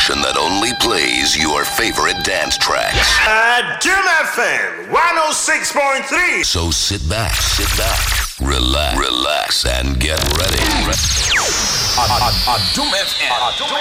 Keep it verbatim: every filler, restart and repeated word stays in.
station that only plays your favorite dance tracks. Uh, Jim F M one oh six point three. So sit back, sit back, relax, relax, and get ready. Adum F M.